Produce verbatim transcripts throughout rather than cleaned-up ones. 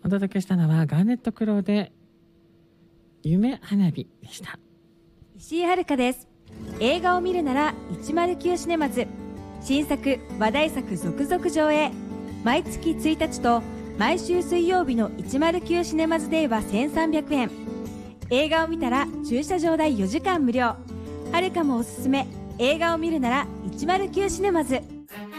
お届けしたのはガーネットクローで夢花火でした。 石井遥です。映画を見るならいちまるきゅうシネマズ。新作話題作続々上映。毎月ついたちと毎週水曜日のいちまるきゅうシネマズデーはせんさんびゃくえん。映画を見たら駐車場代よじかん無料。はるかもおすすめ。映画を見るならいちまるきゅうシネマズ。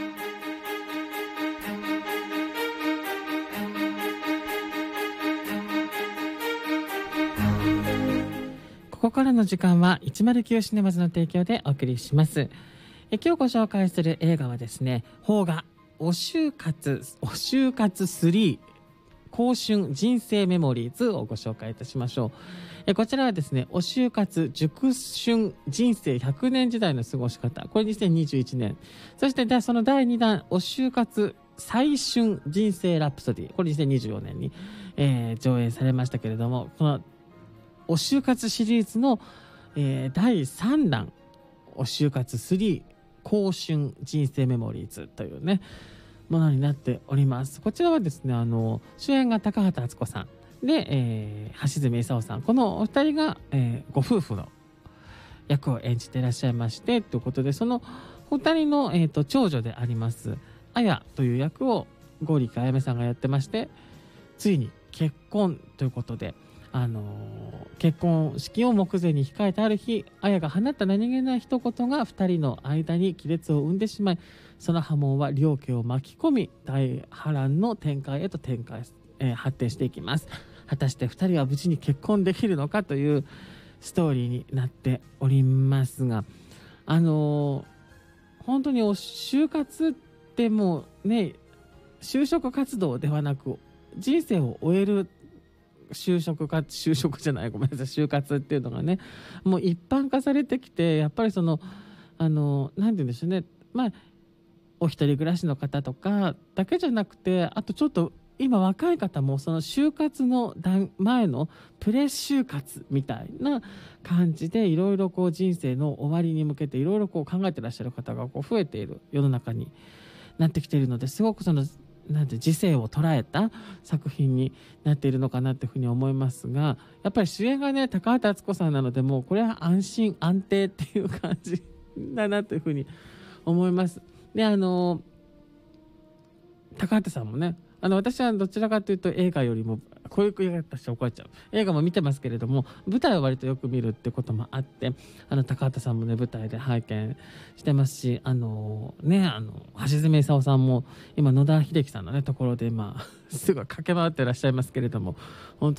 ここからの時間はいちまるきゅうシネマズの提供でお送りします。え今日ご紹介する映画はですね、邦画お就活お就活スリー青春人生メモリーズをご紹介いたしましょう。えこちらはですね、お就活熟春人生ひゃくねん時代の過ごし方、これにせんにじゅういちねん。そしてそのだいにだんお就活最春人生ラプソディ、これにせんにじゅうよねんに、えー、上映されましたけれども、このお就活シリーズの、えー、だいさんだんお就活スリー青春人生メモリーズというねものになっております。こちらはですね、あの主演が高畑敦子さんで、えー、橋爪功さん、このお二人が、えー、ご夫婦の役を演じていらっしゃいましてということで、そのお二人の、えー、と長女であります綾という役を剛力彩芽さんがやってまして、ついに結婚ということで、あのー、結婚式を目前に控えたある日、綾が放った何気ない一言がふたりの間に亀裂を生んでしまい、その波紋は両家を巻き込み大波乱の展開へと展開、えー、発展していきます。果たしてふたりは無事に結婚できるのかというストーリーになっておりますが、あのー、本当にお就活ってもうね、就職活動ではなく人生を終える就職か就職じゃないごめんなさい就活っていうのがね、もう一般化されてきて、やっぱりそのあのなんて言うんでしょうね、まあお一人暮らしの方とかだけじゃなくて、あとちょっと今若い方もその就活の前のプレ就活みたいな感じでいろいろこう人生の終わりに向けていろいろこう考えてらっしゃる方がこう増えている世の中になってきているので、すごくそのなんて時世を捉えた作品になっているのかなというふうに思いますが、やっぱり主演がね高畑敦子さんなので、もうこれは安心安定っていう感じだなというふうに思います。で、あの高畑さんもね、あの私はどちらかというと映画よりもこういう言い方して怒られちゃう、映画も見てますけれども舞台を割とよく見るってこともあって、あの高畑さんもね舞台で拝見してますし、あのねあの橋爪功さんも今野田秀樹さんのねところで今すぐ駆け回ってらっしゃいますけれども、本当